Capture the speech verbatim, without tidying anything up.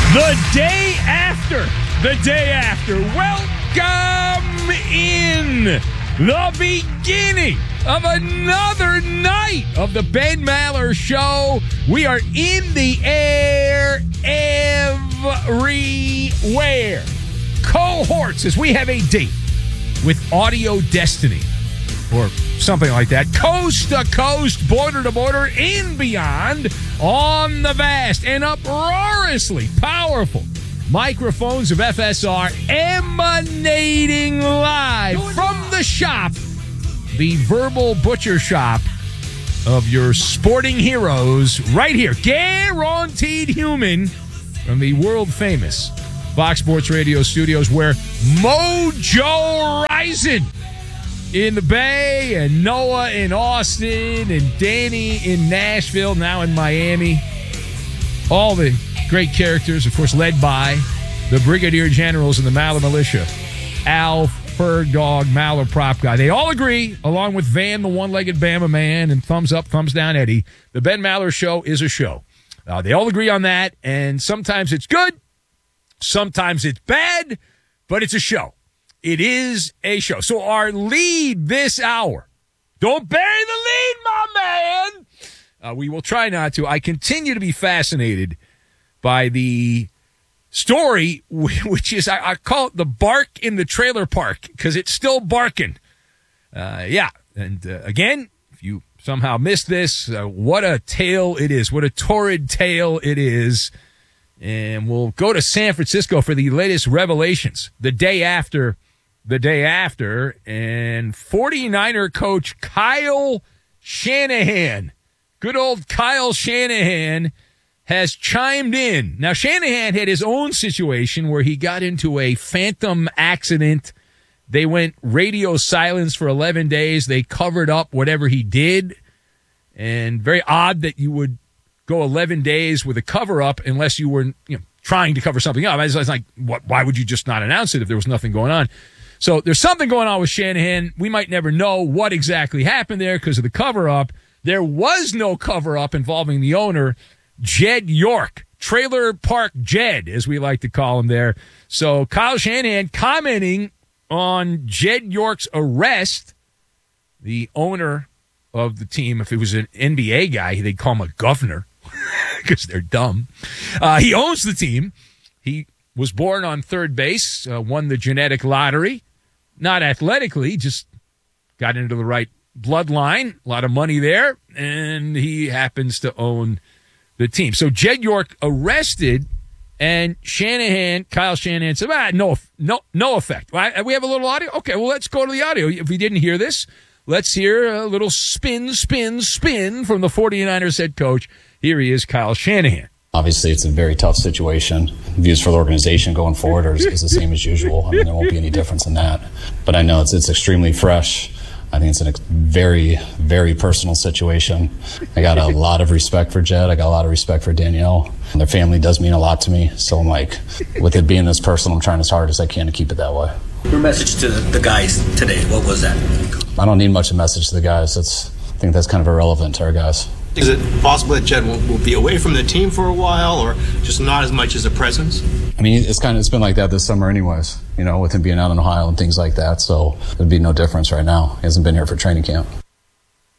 The day after, the day after, welcome in the beginning of another night of the Ben Maller Show. We are in the air everywhere. Cohorts, as we have a date with Audio Destiny, or something like that, coast to coast, border to border, and beyond, on the vast and uproariously powerful microphones of F S R, emanating live from the shop, the verbal butcher shop of your sporting heroes, right here, guaranteed human, from the world famous Fox Sports Radio studios, where Mojo Rising in the Bay, and Noah in Austin, and Danny in Nashville, now in Miami. All the great characters, of course, led by the Brigadier Generals in the Maller Militia. Al, Ferg Dog, Maller Prop Guy. They all agree, along with Van, the one-legged Bama Man, and Thumbs Up, Thumbs Down Eddie, the Ben Maller Show is a show. Uh, they all agree on that, and sometimes it's good, sometimes it's bad, but it's a show. It is a show. So our lead this hour, don't bury the lead, my man. Uh, we will try not to. I continue to be fascinated by the story, which is, I, I call it the bark in the trailer park, because it's still barking. Uh, yeah. And uh, again, if you somehow missed this, uh, what a tale it is. What a torrid tale it is. And we'll go to San Francisco for the latest revelations the day after the day after, and 49er coach Kyle Shanahan, good old Kyle Shanahan, has chimed in. Now, Shanahan had his own situation where he got into a phantom accident. They went radio silence for eleven days. They covered up whatever he did, and very odd that you would go eleven days with a cover-up unless you were, you know, trying to cover something up. I was like, what, why would you just not announce it if there was nothing going on? So there's something going on with Shanahan. We might never know what exactly happened there because of the cover-up. There was no cover-up involving the owner, Jed York, Trailer Park Jed, as we like to call him there. So Kyle Shanahan commenting on Jed York's arrest, the owner of the team. If it was an N B A guy, they'd call him a governor because they're dumb. Uh, he owns the team. He was born on third base, uh, won the genetic lottery. Not athletically, just got into the right bloodline. A lot of money there, and he happens to own the team. So Jed York arrested, and Shanahan, Kyle Shanahan said, ah, no, no, no effect. We have a little audio? Okay, well, let's go to the audio. If we didn't hear this, let's hear a little spin, spin, spin from the 49ers head coach. Here he is, Kyle Shanahan. Obviously, it's a very tough situation. Views for the organization going forward are is the same as usual. I mean, there won't be any difference in that. But I know it's it's extremely fresh. I think it's a very, very personal situation. I got a lot of respect for Jed. I got a lot of respect for Danielle. Their family does mean a lot to me. So I'm like, with it being this personal, I'm trying as hard as I can to keep it that way. Your message to the guys today, what was that? I don't need much of a message to the guys. That's, I think that's kind of irrelevant to our guys. Is it possible that Jed will, will be away from the team for a while, or just not as much as a presence? I mean, it's kind of it's been like that this summer anyways, you know, with him being out in Ohio and things like that, so there'd be no difference right now. He hasn't been here for training camp.